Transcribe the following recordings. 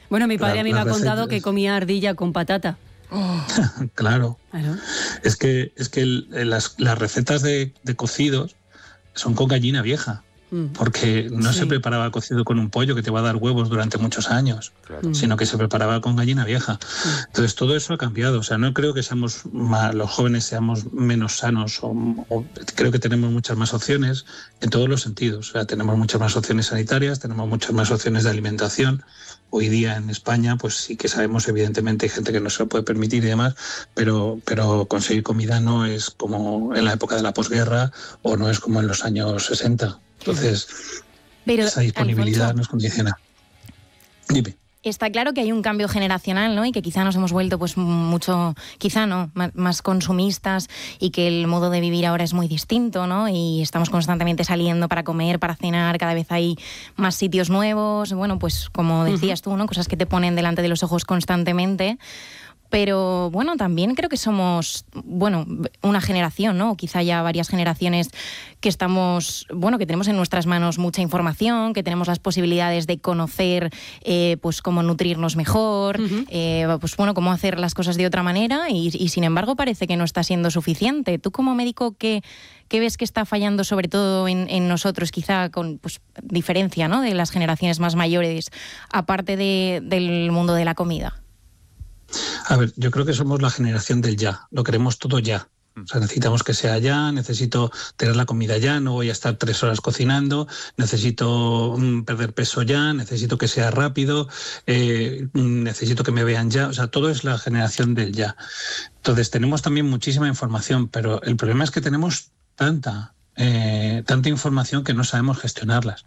Bueno, mi padre a mí me ha contado que comía ardilla con patata. Claro. Es que las recetas de cocidos son con gallina vieja. Porque no se preparaba cocido con un pollo que te va a dar huevos durante muchos años, sino que se preparaba con gallina vieja. Entonces todo eso ha cambiado. O sea, no creo que los jóvenes seamos menos sanos, o creo que tenemos muchas más opciones en todos los sentidos. O sea, tenemos muchas más opciones sanitarias, tenemos muchas más opciones de alimentación. Hoy día en España, pues sí que sabemos, evidentemente, hay gente que no se lo puede permitir y demás, pero conseguir comida no es como en la época de la posguerra o no es como en los años 60. Entonces, esa disponibilidad, Alfonso, nos condiciona. Dime. Está claro que hay un cambio generacional, ¿no? Y que quizá nos hemos vuelto pues mucho, quizá no, más consumistas, y que el modo de vivir ahora es muy distinto, ¿no? Y estamos constantemente saliendo para comer, para cenar, cada vez hay más sitios nuevos, bueno, pues como decías tú, ¿no? Cosas que te ponen delante de los ojos constantemente. Pero bueno, también creo que somos, bueno, una generación, ¿no? O quizá ya varias generaciones que estamos, bueno, que tenemos en nuestras manos mucha información, que tenemos las posibilidades de conocer, pues cómo nutrirnos mejor, pues bueno, cómo hacer las cosas de otra manera, y sin embargo parece que no está siendo suficiente. Tú como médico, ¿qué ves que está fallando sobre todo en nosotros, quizá con pues diferencia, ¿no? De las generaciones más mayores, aparte del mundo de la comida? A ver, yo creo que somos la generación del ya, lo queremos todo ya. O sea, necesitamos que sea ya, necesito tener la comida ya, no voy a estar 3 horas cocinando, necesito perder peso ya, necesito que sea rápido, necesito que me vean ya. O sea, todo es la generación del ya. Entonces, tenemos también muchísima información, pero el problema es que tenemos tanta información que no sabemos gestionarlas.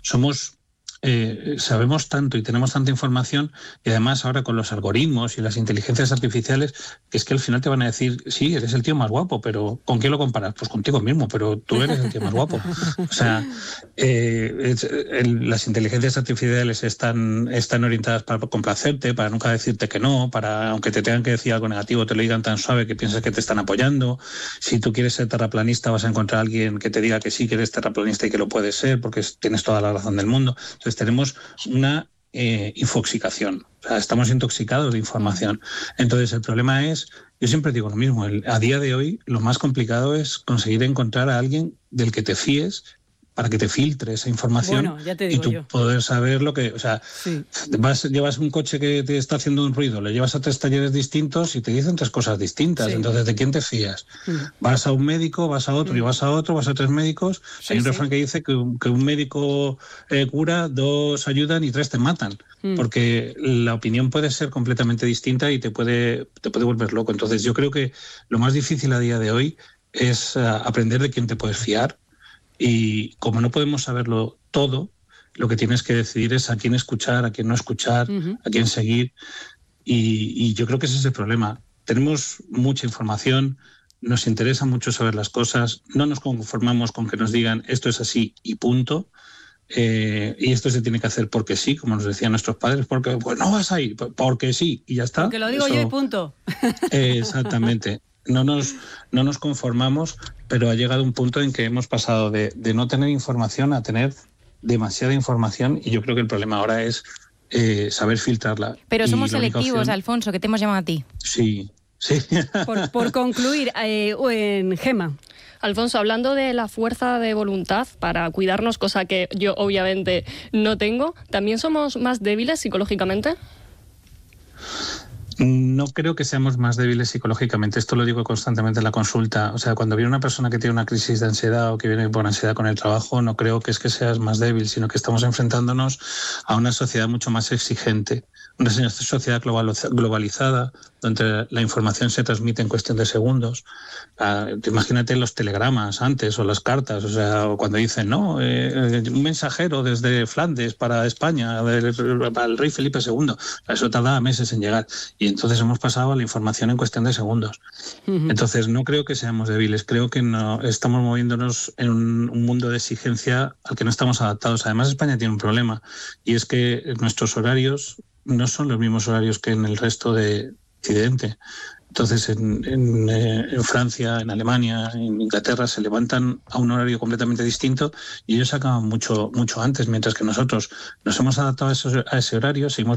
Sabemos tanto y tenemos tanta información, y además ahora con los algoritmos y las inteligencias artificiales, que es que al final te van a decir, sí, eres el tío más guapo, pero ¿con quién lo comparas? Pues contigo mismo, pero tú eres el tío más guapo. O sea, las inteligencias artificiales están orientadas para complacerte, para nunca decirte que no, para, aunque te tengan que decir algo negativo, te lo digan tan suave que piensas que te están apoyando. Si tú quieres ser terraplanista, vas a encontrar a alguien que te diga que sí, que eres terraplanista y que lo puedes ser, porque tienes toda la razón del mundo. Entonces tenemos una infoxicación, o sea, estamos intoxicados de información. Entonces el problema es, yo siempre digo lo mismo, a día de hoy lo más complicado es conseguir encontrar a alguien del que te fíes para que te filtre esa información, bueno, y tú poder saber lo que... O sea, llevas un coche que te está haciendo un ruido, le llevas a 3 talleres distintos y te dicen 3 cosas distintas. Entonces, ¿de quién te fías? Vas a un médico, vas a otro y vas a otro, vas a 3 médicos. Hay un refrán que dice que un médico cura, 2 ayudan y 3 te matan. Porque la opinión puede ser completamente distinta y te puede volver loco. Entonces, yo creo que lo más difícil a día de hoy es aprender de quién te puedes fiar. Y como no podemos saberlo todo, lo que tienes que decidir es a quién escuchar, a quién no escuchar, a quién seguir. Y yo creo que ese es el problema. Tenemos mucha información, nos interesa mucho saber las cosas, no nos conformamos con que nos digan esto es así y punto. Y esto se tiene que hacer porque sí, como nos decían nuestros padres, porque pues no vas a ir, porque sí, y ya está. Porque lo digo yo y punto. Exactamente. No nos conformamos, pero ha llegado un punto en que hemos pasado de no tener información a tener demasiada información, y yo creo que el problema ahora es saber filtrarla. Pero somos selectivos, Alfonso, que te hemos llamado a ti. Sí. Por concluir, Gemma. Alfonso, hablando de la fuerza de voluntad para cuidarnos, cosa que yo obviamente no tengo, ¿también somos más débiles psicológicamente? No creo que seamos más débiles psicológicamente. Esto lo digo constantemente en la consulta. O sea, cuando viene una persona que tiene una crisis de ansiedad o que viene por ansiedad con el trabajo, no creo que es que seas más débil, sino que estamos enfrentándonos a una sociedad mucho más exigente. Una sociedad globalizada, donde la información se transmite en cuestión de segundos. Imagínate los telegramas antes o las cartas, o sea, cuando dicen, no, un mensajero desde Flandes para España, para el rey Felipe II, eso tardaba meses en llegar. Y entonces hemos pasado a la información en cuestión de segundos. Entonces no creo que seamos débiles, creo que no estamos moviéndonos en un mundo de exigencia al que no estamos adaptados. Además, España tiene un problema, y es que nuestros horarios no son los mismos horarios que en el resto de Occidente. Entonces, en Francia, en Alemania, en Inglaterra se levantan a un horario completamente distinto y ellos acaban mucho antes, mientras que nosotros nos hemos adaptado a ese horario, seguimos